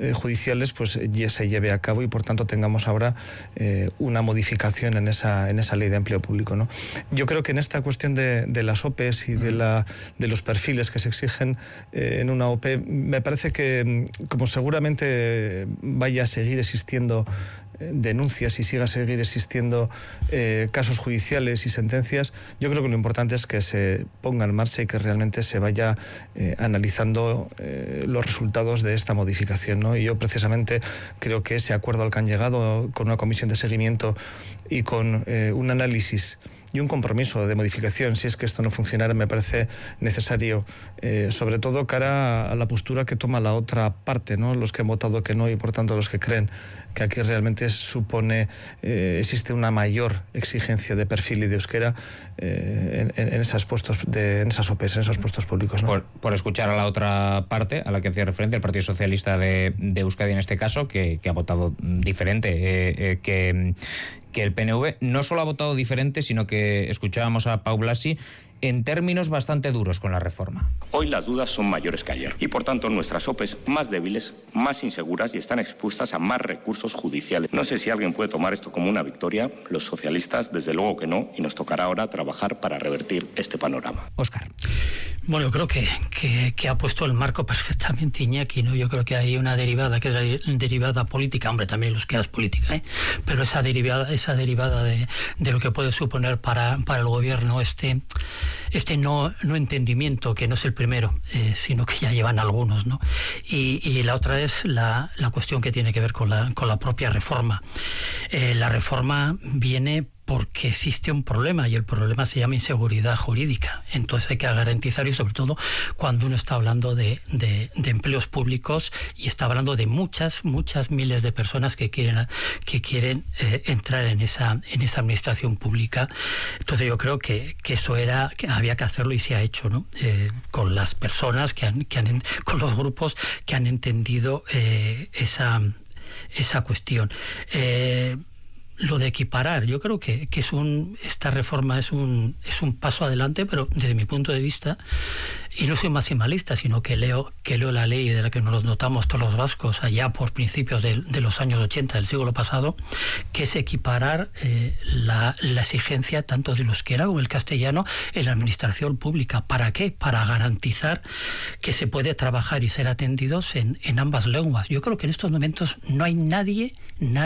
judiciales pues ya se lleve a cabo y por tanto tengamos ahora una modificación en esa ley de empleo público, ¿no? Yo creo que en esta cuestión de las OPEs y de los perfiles que se exigen en una OPE, me parece que como seguramente vaya a seguir existiendo denuncias y siga a seguir existiendo casos judiciales y sentencias, yo creo que lo importante es que se ponga en marcha y que realmente se vaya analizando los resultados de esta modificación, ¿no? Y yo precisamente creo que ese acuerdo al que han llegado con una comisión de seguimiento y con un análisis y un compromiso de modificación, si es que esto no funcionara, me parece necesario, sobre todo cara a la postura que toma la otra parte, ¿no? Los que han votado que no y por tanto los que creen que aquí realmente existe una mayor exigencia de perfil y de euskera en esos puestos, en esas OPEs, en esos puestos públicos, ¿no? Por escuchar a la otra parte a la que hacía referencia el Partido Socialista de Euskadi en este caso, que ha votado diferente que el PNV, no solo ha votado diferente, sino que escuchábamos a Pau Blasi en términos bastante duros con la reforma. Hoy las dudas son mayores que ayer y por tanto nuestras OPEs más débiles, más inseguras y están expuestas a más recursos judiciales. No sé si alguien puede tomar esto como una victoria, los socialistas desde luego que no, y nos tocará ahora trabajar para revertir este panorama. Óscar. Bueno, yo creo que ha puesto el marco perfectamente Iñaki, ¿no? Yo creo que hay una derivada que es la derivada política, hombre, también los que es política, pero esa derivada de lo que puede suponer para el gobierno este no entendimiento, que no es el primero, sino que ya llevan algunos, ¿no? Y la otra es la cuestión que tiene que ver con la propia reforma. La reforma viene porque existe un problema y el problema se llama inseguridad jurídica. Entonces hay que garantizar, y sobre todo cuando uno está hablando de empleos públicos y está hablando de muchas miles de personas que quieren entrar en esa administración pública. Entonces yo creo que eso que había que hacerlo y se ha hecho, ¿no? Con las personas con los grupos que han entendido esa cuestión. Lo de equiparar, yo creo que esta reforma es un paso adelante, pero desde mi punto de vista, y no soy maximalista, sino que leo la ley de la que nos notamos todos los vascos allá por principios de los años 80 del siglo pasado, que es equiparar la exigencia tanto del euskera como el castellano en la administración pública. ¿Para qué? Para garantizar que se puede trabajar y ser atendidos en ambas lenguas. Yo creo que en estos momentos no hay nadie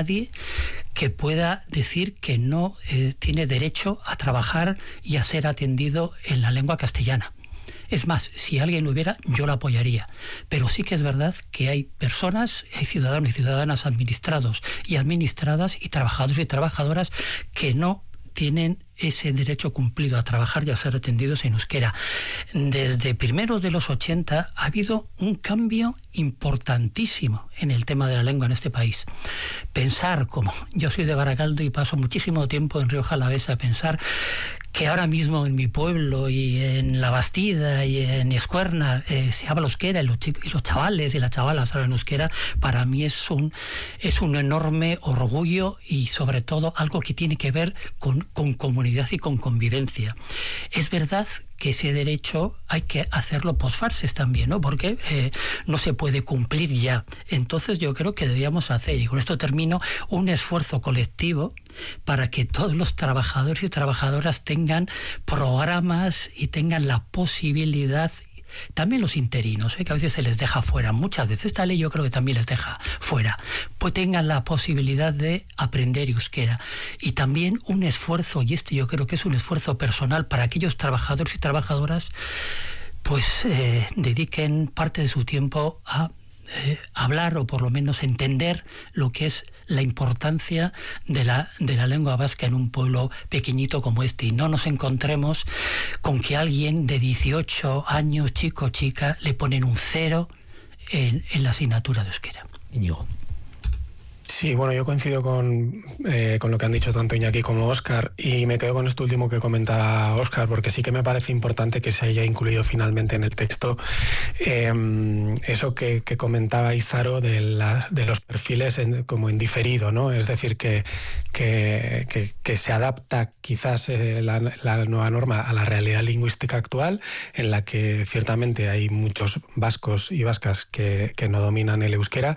que pueda decir que no tiene derecho a trabajar y a ser atendido en la lengua castellana. Es más, si alguien lo hubiera, yo lo apoyaría. Pero sí que es verdad que hay personas, hay ciudadanos y ciudadanas administrados y administradas y trabajadores y trabajadoras que no tienen ese derecho cumplido a trabajar y a ser atendidos en euskera. Desde primeros de los 80 ha habido un cambio importantísimo en el tema de la lengua en este país. Pensar, como yo soy de Barakaldo y paso muchísimo tiempo en Rioja Alavesa, pensar que ahora mismo en mi pueblo y en La Bastida y en Escuerna se habla euskera y los chavales y las chavalas hablan euskera, para mí es un enorme orgullo y sobre todo algo que tiene que ver con comunidad y con convivencia. Es verdad que ese derecho hay que hacerlo post-fases también, ¿no? Porque no se puede cumplir ya. Entonces yo creo que debíamos hacer, y con esto termino, un esfuerzo colectivo para que todos los trabajadores y trabajadoras tengan programas y tengan la posibilidad. También los interinos, que a veces se les deja fuera, muchas veces esta ley yo creo que también les deja fuera, pues tengan la posibilidad de aprender euskera. Y también un esfuerzo, y yo creo que es un esfuerzo personal para aquellos trabajadores y trabajadoras, pues dediquen parte de su tiempo a hablar o por lo menos entender lo que es la importancia de la lengua vasca en un pueblo pequeñito como este, y no nos encontremos con que alguien de 18 años, chico o chica, le ponen un 0 en la asignatura de euskera. Íñigo. Sí, bueno, yo coincido con lo que han dicho tanto Iñaki como Óscar, y me quedo con esto último que comentaba Óscar, porque sí que me parece importante que se haya incluido finalmente en el texto eso que comentaba Izaro de los perfiles como en diferido, ¿no? Es decir, que se adapta quizás la nueva norma a la realidad lingüística actual, en la que ciertamente hay muchos vascos y vascas que no dominan el euskera,